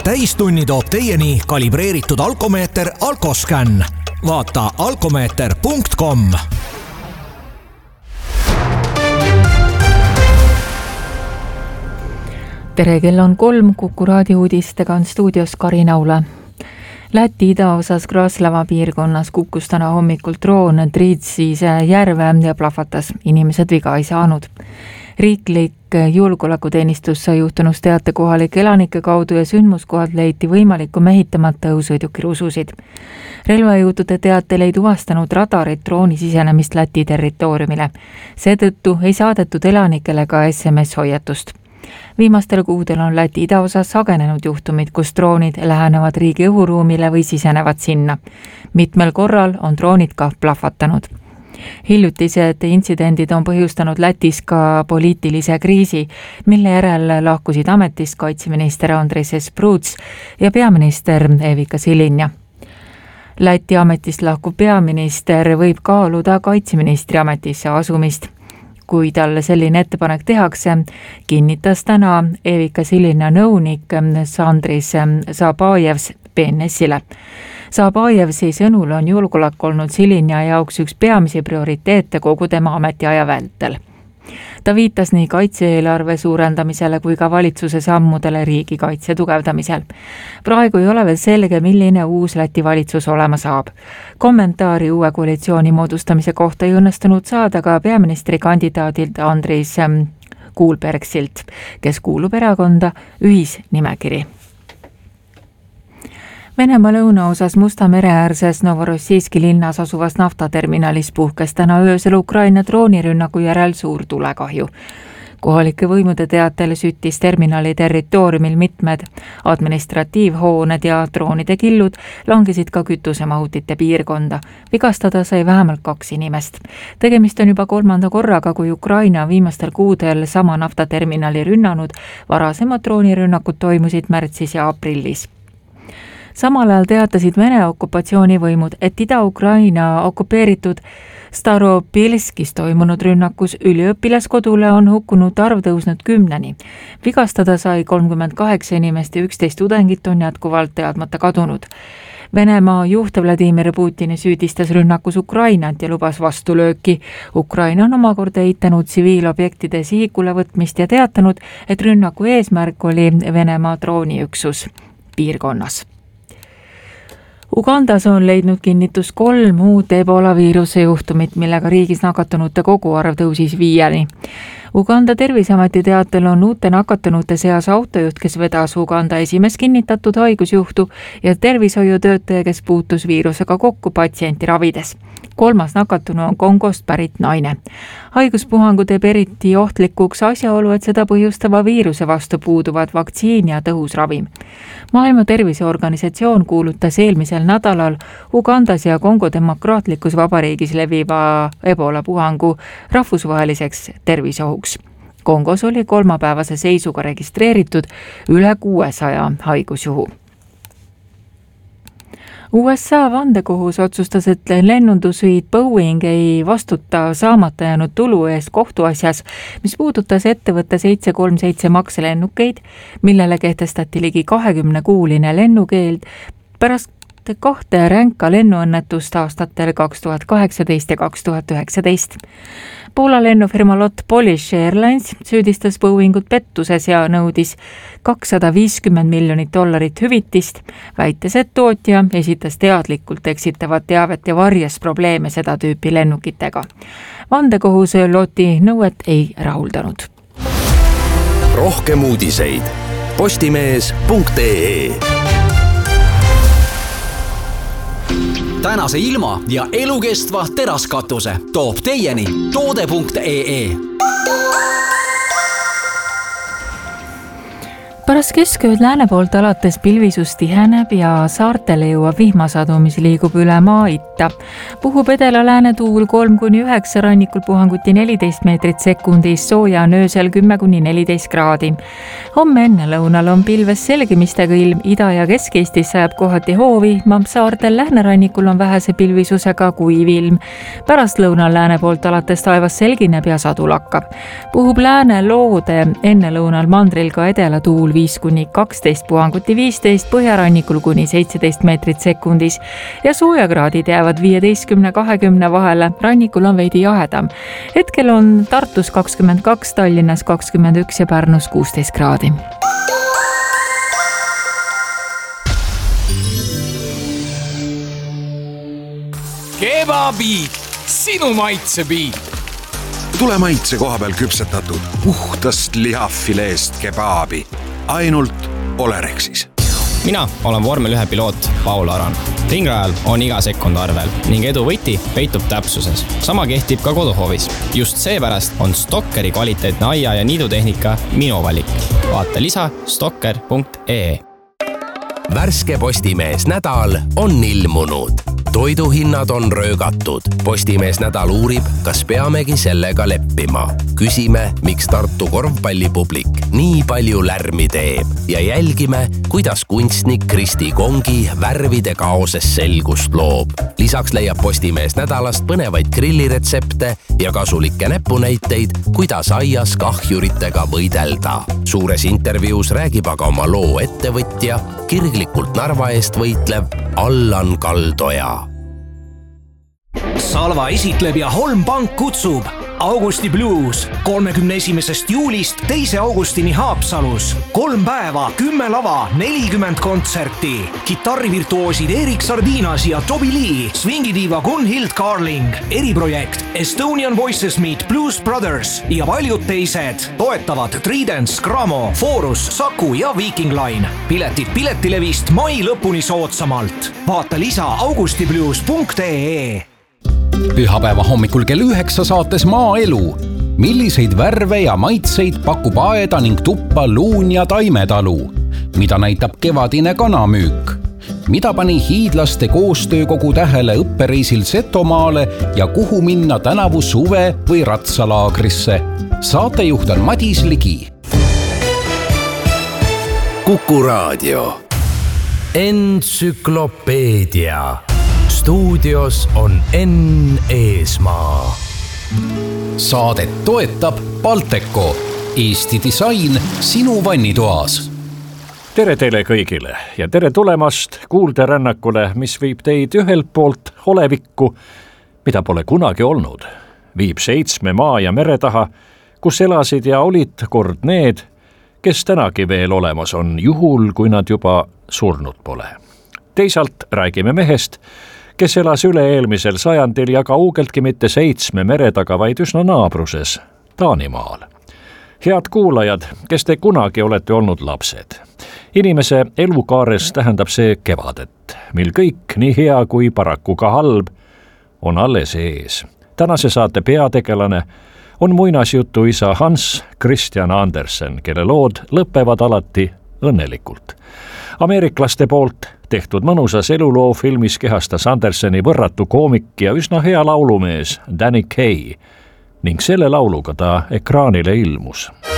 täistunni toob teieni kalibreeritud alkomeeter Alkoscan. Vaata alkomeeter.com. Tere, kell on 3, Kuku raadiouudistega on stuudios Karin Aula. Läti idaosas Kraslava piirkonnas kukkus täna hommikul droon Triitsise järve ja plahvatas. Inimesed viga ei saanud. Riiklik julgeolekuteenistus sai juhtunust teate kohalike elanike kaudu ja sündmuskohalt leiti võimalikku mehitamata õhusõiduki rususid. Relvajõudude teatel ei tuvastanud radarit drooni sisenemist Läti territooriumile. Seetõttu ei saadetud elanikele ka SMS-hoiatust. Viimastel kuudel on Läti idaosas sagenenud juhtumid, kus droonid lähenevad riigi õhuruumile või sisenevad sinna. Mitmel korral on droonid ka plahvatanud. Hiljutised intsidendid on põhjustanud Lätis ka poliitilise kriisi, mille järel lahkusid ametist kaitseminister Andris Spruts ja peaminister Evika Silinja. Läti ametist lahkuv peaminister võib kaaluda kaitseministri ametisse asumist. Kui talle selline ettepanek tehakse, kinnitas täna Evika Silinja nõunik Andris Zabajevs BNS-ile. Zabajevsi sõnul on julgeolek olnud Silinja jaoks üks peamisi prioriteete kogu tema ametiaja vältel. Ta viitas nii kaitse-eelarve suurendamisele kui ka valitsuse sammudele riigikaitse tugevdamisel. Praegu ei ole veel selge, milline uus Läti valitsus olema saab. Kommentaari uue koalitsiooni moodustamise kohta ei õnnestunud saada ka peaministri kandidaadilt Andris Kuulbergsilt, kes kuulub erakonda Ühisnimekiri. Venemaa lõunaosas Musta mere äärses Novorossijski linnas asuvas naftaterminalis puhkes täna öösel Ukraina droonirünnaku järel suur tulekahju. Kohalike võimude teatel süttis terminali territooriumil mitmed administratiivhooned ja droonide killud langesid ka kütusemahutite piirkonda. Vigastada sai vähemalt 2 inimest. Tegemist on juba 3. korraga, kui Ukraina viimastel kuudel sama naftaterminali rünnanud. Varasemad droonirünnakud toimusid märtsis ja aprillis. Samal ajal teatasid Vene okupatsioonivõimud, et Ida-Ukraina okupeeritud Staropilskis toimunud rünnakus üliõpilaskodule on hukkunud arv tõusnud 10-ni. Vigastada sai 38 inimest ja 11 tudengit on jätkuvalt teadmata kadunud. Venemaa juht Vladimir Putin süüdistas rünnakus Ukrainat ja lubas vastulööki. Ukraina on omakorda eitanud tsiviilobjektide sihikule võtmist ja teatanud, et rünnaku eesmärk oli Venemaa drooniüksus piirkonnas. Ugandas on leidnud kinnitus 3 uut Ebola viiruse juhtumit, millega riigis nakatunute koguarv tõusis 5-ni. Uganda terviseameti teatel on uute nakatunute seas autojuht, kes vedas Uganda esimest kinnitatud haigusjuhtu ja tervishoiutöötaja, kes puutus viirusega kokku patsienti ravides. 3. nakatunu on Kongost pärit naine. Haiguspuhangu teeb eriti ohtlikuks asjaolu, et seda põhjustava viiruse vastu puuduvad vaktsiin ja tõhus ravim. Maailma Terviseorganisatsioon kuulutas eelmisel nädalal Ugandas ja Kongo demokraatlikus vabariigis leviva Ebola puhangu rahvusvaheliseks terviseohuks. Kongos oli kolmapäevase seisuga registreeritud üle 600 haigusjuhu. USA vandekohus otsustas, et lennundusliit Boeing ei vastuta saamata jäänud tulu eest kohtuasjas, mis puudutas ettevõtte 737 makselennukeid, millele kehtestati ligi 20-kuuline lennukeeld pärast 2 ränka lennuõnnetust aastatel 2018 ja 2019. Poola lennufirma LOT Polish Airlines süüdistas Boeingut pettuses ja nõudis $250 miljonit hüvitist, väites, et tootja esitas teadlikult eksitavat teavet ja varjas probleeme seda tüüpi lennukitega. Vandekohus LOT-i nõuet ei rahuldanud. Rohkem uudiseid postimees.ee. Tänase ilma ja elukestva teraskatuse toob teieni toode.ee. Pärast keskööd lääne poolt alates pilvisus tiheneb ja saartele jõuab vihmasadu, mis liigub üle maa itta. Puhub edela-lääne tuul 3-9, rannikul puhanguti 14 meetrit sekundis, sooja on öösel 10-14 kraadi. Homme enne lõunal on pilves selgimistega ilm, Ida- ja Kesk-Eestis sajab kohati hoovi, saartel läänerannikul on vähese pilvisusega kuiv ilm. Pärast lõunal lääne poolt alates taevas selgineb ja sadu lakkab. Puhub lääne loode enne lõunal mandril ka edela tuul 5–12, puhanguti 15, põhjarannikul kuni 17 meetrit sekundis ja soojakraadid jäävad 15–20 vahele, rannikul on veidi jahedam. Hetkel on Tartus 22, Tallinnas 21 ja Pärnus 16 kraadi. Kebabiik, sinu maitsebiik. Tule maitse koha peal küpsetatud puhtast lihafileest kebaabi. Ainult Olerexis. Mina olen vormel 1 piloot Paul Aran. Ringrajal on iga sekund arvel ning edu võti peitub täpsuses. Sama kehtib ka koduhoovis. Just seepärast on Stokkeri kvaliteetne aia- ja niidutehnika minu valik. Vaata lisa stokker.ee. Värske Postimees nädal on ilmunud. Toiduhinnad on röögatud. Postimees nädal uurib, kas peamegi sellega leppima. Küsime, miks Tartu korvpallipublik nii palju lärmi teeb ja jälgime, kuidas kunstnik Kristi Kongi värvide kaoses selgust loob. Lisaks leiab Postimees nädalast põnevaid grilliretsepte ja kasulikke näpunäiteid, kuidas aias kahjuritega võidelda. Suures intervjuus räägib aga oma loo ettevõtja, kirglikult Narva eest võitlev Allan Kaldoja. Salva esitleb ja Holm Pank kutsub Augusti Blues 31. juulist 2. augustini Haapsalus. 3 päeva, 10 lava, 40 kontserti. Kitarrivirtuoosid Erik Sardinas ja Toby Lee, swingidiiva Gunhild Carling, eriprojekt Estonian Voices Meet Blues Brothers ja paljud teised. Toetavad Tridents, Gramo, Forus, Saku ja Viking Line. Piletid Piletilevist mai lõpuni soodsamalt. Vaata lisa augustiblues.ee. Pühapäeva hommikul kell 9 saates Maaelu. Milliseid värve ja maitseid pakub aeda ning tuppa luun ja taimetalu? Mida näitab kevadine kanamüük? Mida pani hiidlaste koostöökogu tähele õppereisil Setomaale ja kuhu minna tänavu suve- või ratsalaagrisse? Saatejuht on Madis Ligi. Kuku Raadio. Entsüklopeedia. Stuudios on Enn Eesmaa. Saadet toetab Balteco. Eesti disain sinu vannitoas. Tere teile kõigile ja tere tulemast kuulderännakule, mis viib teid ühelt poolt olevikku, mida pole kunagi olnud. Viib 7 maa ja mere taha, kus elasid ja olid kord need, kes tänagi veel olemas on, juhul kui nad juba surnud pole. Teisalt räägime mehest, kes elas üle-eelmisel sajandil ja kaugeltki mitte 7 mere taga, vaid üsna naabruses, Taanimaal. Head kuulajad, kes te kunagi olete olnud lapsed. Inimese elukaares tähendab see kevadet, mil kõik, nii hea kui paraku ka halb, on alles ees. Tänase saate peategelane on muinasjutu isa Hans Christian Andersen, kelle lood lõpevad alati õnnelikult. Ameeriklaste poolt tehtud mõnusas eluloo filmis kehastas Anderseni võrratu koomik ja üsna hea laulumees Danny Kaye ning selle lauluga ta ekraanile ilmus.